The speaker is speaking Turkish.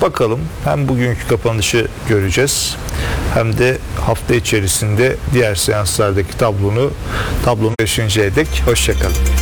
Bakalım, hem bugünkü kapanışı göreceğiz hem de hafta içerisinde diğer seanslardaki tablonu yaşayıncaya dek hoşça kalın.